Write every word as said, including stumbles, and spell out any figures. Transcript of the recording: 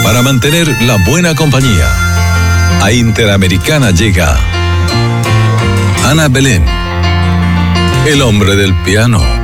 para mantener la buena compañía. A Interamericana llega Ana Belén, el hombre del piano.